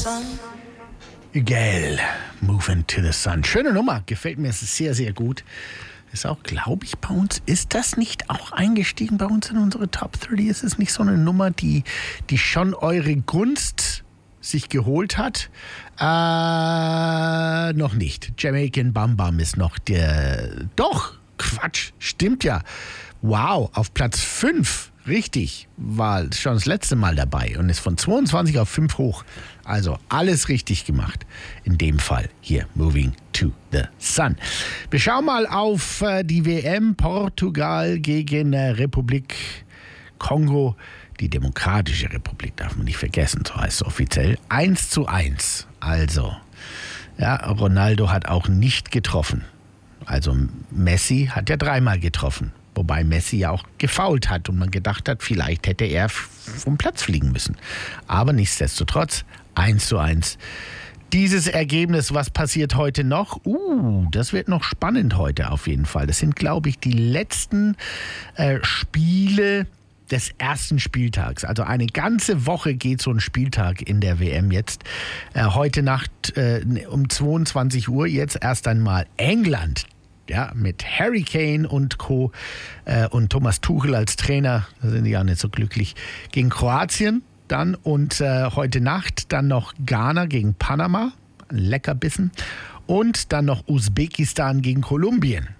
Geil, Moving to the Sun. Schöne Nummer, gefällt mir sehr, sehr gut. Ist auch, glaube ich, bei uns, ist das nicht auch eingestiegen bei uns in unsere Top 30? Ist es nicht so eine Nummer, die schon eure Gunst sich geholt hat? Noch nicht. Jamaican Bam Bam ist noch der... Doch, Quatsch, stimmt ja. Wow, auf Platz 5, richtig, war schon das letzte Mal dabei und ist von 22 auf 5 hoch. Also alles richtig gemacht. In dem Fall hier, Moving to the Sun. Wir schauen mal auf die WM. Portugal gegen Republik Kongo. Die Demokratische Republik darf man nicht vergessen, so heißt es offiziell. 1:1. Also, ja, Ronaldo hat auch nicht getroffen. Also Messi hat ja 3-mal getroffen. Wobei Messi ja auch gefoult hat und man gedacht hat, vielleicht hätte er vom Platz fliegen müssen. Aber nichtsdestotrotz 1:1. Dieses Ergebnis, was passiert heute noch? Das wird noch spannend heute auf jeden Fall. Das sind, glaube ich, die letzten Spiele des ersten Spieltags. Also eine ganze Woche geht so ein Spieltag in der WM jetzt. Heute Nacht um 22 Uhr jetzt erst einmal England. Ja, mit Harry Kane und Co. Und Thomas Tuchel als Trainer, da sind die ja nicht so glücklich, gegen Kroatien dann und heute Nacht dann noch Ghana gegen Panama, ein Leckerbissen und dann noch Usbekistan gegen Kolumbien.